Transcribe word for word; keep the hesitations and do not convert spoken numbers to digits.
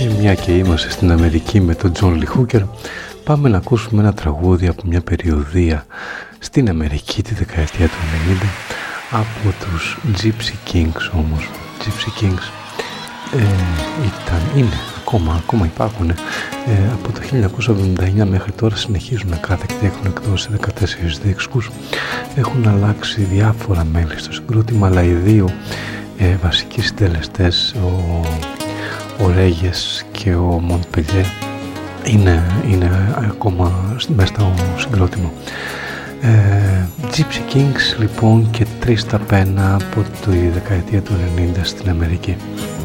Μια και είμαστε στην Αμερική με τον Τζον Λι Χούκερ, πάμε να ακούσουμε ένα τραγούδι από μια περιοδεία στην Αμερική τη δεκαετία του ενενήντα από τους Gypsy Kings. Όμως Gypsy Kings ε, ήταν, είναι, ακόμα, ακόμα υπάρχουν ε, από το χίλια εννιακόσια εβδομήντα εννιά μέχρι τώρα συνεχίζουν κάθε και έχουν εκδώσει δεκατέσσερις δίσκους. Έχουν αλλάξει διάφορα μέλη στο συγκρότημα, αλλά οι δύο ε, βασικοί συντελεστές, ο ο Ρέγες και ο Μοντπελιέ, είναι, είναι ακόμα μέσα στο συγκρότημα. Ε, Gypsy Kings λοιπόν και τρεις στα πένα από τη δεκαετία του ενενήντα στην Αμερική.